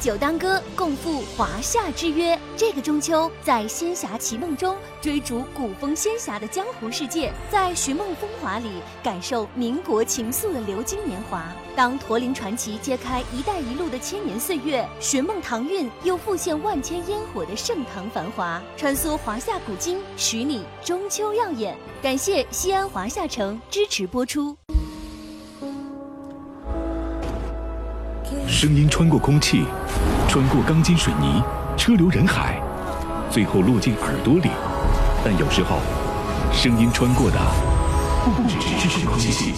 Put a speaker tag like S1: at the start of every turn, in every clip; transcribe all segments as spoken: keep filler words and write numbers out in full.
S1: 酒当歌，共赴华夏之约。这个中秋，在仙侠奇梦中追逐古风仙侠的江湖世界，在寻梦风华里感受民国情愫的流金年华。当驼铃传奇揭开“一带一路”的千年岁月，寻梦唐韵又复现万千烟火的盛唐繁华，穿梭华夏古今，许你中秋耀眼。感谢西安华夏城支持播出。
S2: 声音穿过空气，穿过钢筋水泥，车流人海，最后落进耳朵里。但有时候，声音穿过的不只是空气。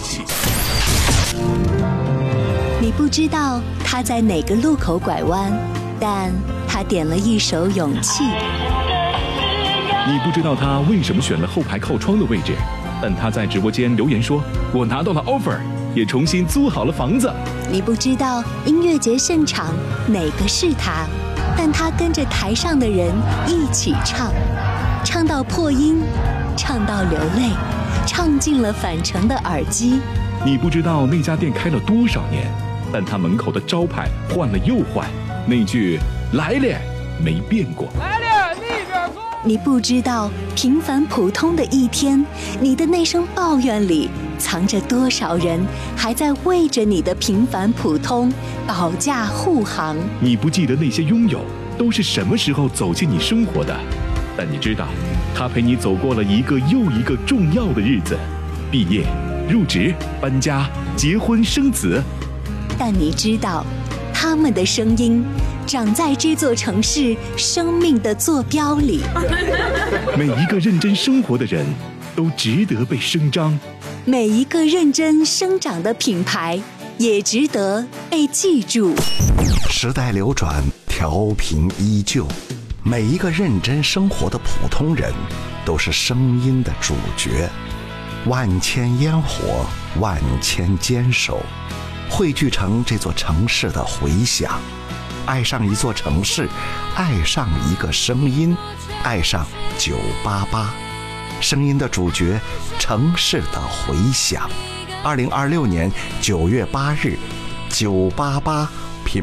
S3: 你不知道他在哪个路口拐弯，但他点了一首《勇气》。
S2: 你不知道他为什么选了后排靠窗的位置，但他在直播间留言说：“我拿到了 offer， 也重新租好了房子。”
S3: 你不知道音乐节现场哪个是他，但他跟着台上的人一起唱，唱到破音，唱到流泪，唱进了返程的耳机。
S2: 你不知道那家店开了多少年，但他门口的招牌换了又换，那句“来了”没变过。
S4: 来了，那边坐。
S3: 你不知道平凡普通的一天，你的那声抱怨里藏着多少人还在为着你的平凡普通保驾护航。
S2: 你不记得那些拥有都是什么时候走进你生活的，但你知道他陪你走过了一个又一个重要的日子，毕业、入职、搬家、结婚、生子。
S3: 但你知道他们的声音长在这座城市生命的坐标里。
S2: 每一个认真生活的人都值得被声张，
S3: 每一个认真生长的品牌也值得被记住。
S5: 时代流转，调频依旧，每一个认真生活的普通人都是声音的主角。万千烟火，万千坚守，汇聚成这座城市的回响。爱上一座城市，爱上一个声音，爱上九八八，声音的主角，城市的回响。二零二六年九月八日，九八八